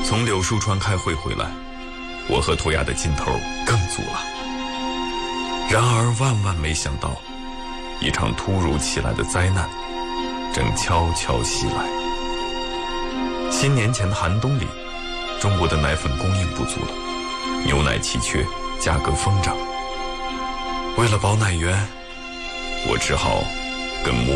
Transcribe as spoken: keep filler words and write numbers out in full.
从柳树川开会回来，我和图亚的劲头更足了。然而万万没想到，一场突如其来的灾难正悄悄袭来。新年前的寒冬里，中国的奶粉供应不足了，牛奶奇缺，价格疯涨。为了保奶源，我只好跟母